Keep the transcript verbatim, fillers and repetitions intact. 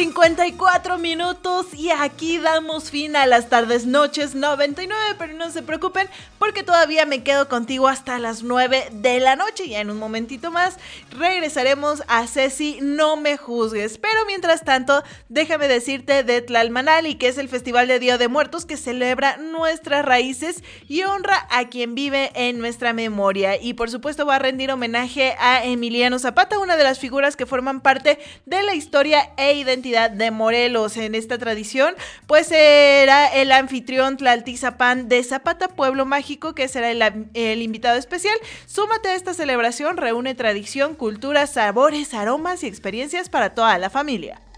cincuenta y cuatro minutos y aquí damos fin a las tardes noches noventa y nueve, pero no se preocupen porque todavía me quedo contigo hasta las nueve de la noche. Ya en un momentito más regresaremos a Ceci No Me Juzgues, pero mientras tanto déjame decirte de Tlalmanali, que es el Festival de Día de Muertos que celebra nuestras raíces y honra a quien vive en nuestra memoria, y por supuesto va a rendir homenaje a Emiliano Zapata, una de las figuras que forman parte de la historia e identidad de Morelos. En esta tradición pues será el anfitrión Tlaltizapán de Zapata, pueblo mágico, que será el, el invitado especial. Súmate a esta celebración, reúne tradición, cultura, sabores, aromas y experiencias para toda la familia.